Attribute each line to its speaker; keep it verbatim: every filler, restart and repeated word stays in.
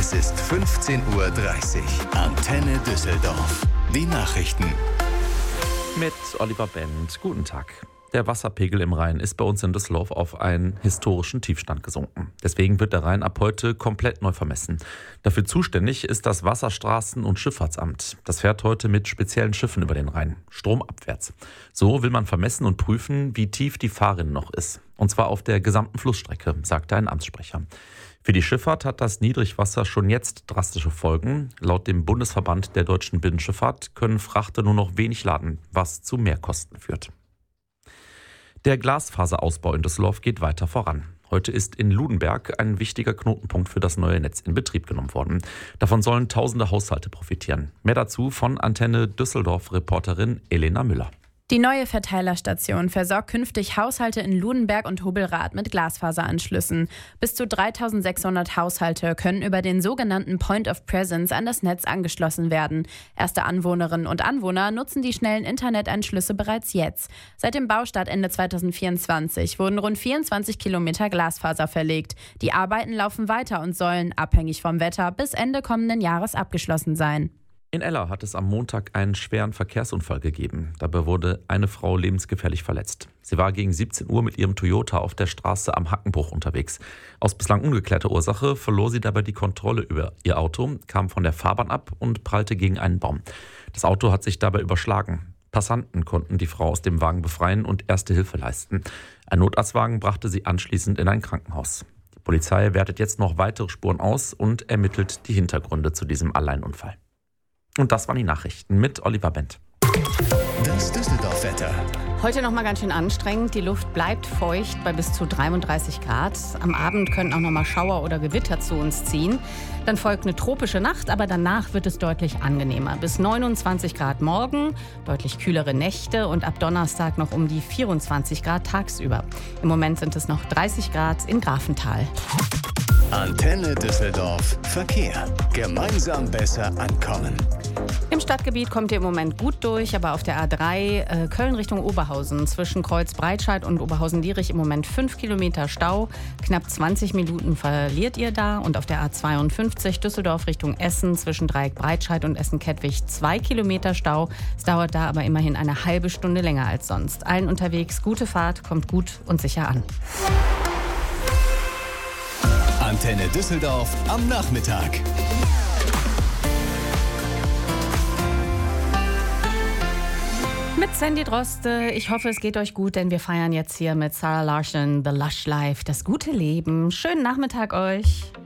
Speaker 1: Es ist fünfzehn Uhr dreißig. Antenne Düsseldorf. Die Nachrichten.
Speaker 2: Mit Oliver Bent. Guten Tag. Der Wasserpegel im Rhein ist bei uns in Düsseldorf auf einen historischen Tiefstand gesunken. Deswegen wird der Rhein ab heute komplett neu vermessen. Dafür zuständig ist das Wasserstraßen- und Schifffahrtsamt. Das fährt heute mit speziellen Schiffen über den Rhein, stromabwärts. So will man vermessen und prüfen, wie tief die Fahrrinne noch ist. Und zwar auf der gesamten Flussstrecke, sagte ein Amtssprecher. Für die Schifffahrt hat das Niedrigwasser schon jetzt drastische Folgen. Laut dem Bundesverband der deutschen Binnenschifffahrt können Frachter nur noch wenig laden, was zu Mehrkosten führt. Der Glasfaserausbau in Düsseldorf geht weiter voran. Heute ist in Ludenberg ein wichtiger Knotenpunkt für das neue Netz in Betrieb genommen worden. Davon sollen tausende Haushalte profitieren. Mehr dazu von Antenne Düsseldorf-Reporterin Elena Müller.
Speaker 3: Die neue Verteilerstation versorgt künftig Haushalte in Ludenberg und Hobelrath mit Glasfaseranschlüssen. Bis zu dreitausendsechshundert Haushalte können über den sogenannten Point of Presence an das Netz angeschlossen werden. Erste Anwohnerinnen und Anwohner nutzen die schnellen Internetanschlüsse bereits jetzt. Seit dem Baustart Ende zweitausendvierundzwanzig wurden rund vierundzwanzig Kilometer Glasfaser verlegt. Die Arbeiten laufen weiter und sollen, abhängig vom Wetter, bis Ende kommenden Jahres abgeschlossen sein.
Speaker 2: In Eller hat es am Montag einen schweren Verkehrsunfall gegeben. Dabei wurde eine Frau lebensgefährlich verletzt. Sie war gegen siebzehn Uhr mit ihrem Toyota auf der Straße am Hackenbruch unterwegs. Aus bislang ungeklärter Ursache verlor sie dabei die Kontrolle über ihr Auto, kam von der Fahrbahn ab und prallte gegen einen Baum. Das Auto hat sich dabei überschlagen. Passanten konnten die Frau aus dem Wagen befreien und erste Hilfe leisten. Ein Notarztwagen brachte sie anschließend in ein Krankenhaus. Die Polizei wertet jetzt noch weitere Spuren aus und ermittelt die Hintergründe zu diesem Alleinunfall. Und das waren die Nachrichten mit Oliver Bent.
Speaker 1: Das Düsseldorf-Wetter.
Speaker 4: Heute noch mal ganz schön anstrengend. Die Luft bleibt feucht bei bis zu dreiunddreißig Grad. Am Abend können auch noch mal Schauer oder Gewitter zu uns ziehen. Dann folgt eine tropische Nacht, aber danach wird es deutlich angenehmer. Bis neunundzwanzig Grad morgen, deutlich kühlere Nächte und ab Donnerstag noch um die vierundzwanzig Grad tagsüber. Im Moment sind es noch dreißig Grad in Grafenthal.
Speaker 1: Antenne Düsseldorf. Verkehr. Gemeinsam besser ankommen.
Speaker 4: Im Stadtgebiet kommt ihr im Moment gut durch, aber auf der A drei äh, Köln Richtung Oberhausen zwischen Kreuz Breitscheid und Oberhausen-Dierich im Moment fünf Kilometer Stau. Knapp zwanzig Minuten verliert ihr da. Und auf der A zweiundfünfzig Düsseldorf Richtung Essen zwischen Dreieck Breitscheid und Essen-Kettwig zwei Kilometer Stau. Es dauert da aber immerhin eine halbe Stunde länger als sonst. Allen unterwegs gute Fahrt, kommt gut und sicher an.
Speaker 1: Antenne Düsseldorf am Nachmittag.
Speaker 4: Mit Sandy Droste. Ich hoffe, es geht euch gut, denn wir feiern jetzt hier mit Sarah Larsson, The Lush Life, das gute Leben. Schönen Nachmittag euch.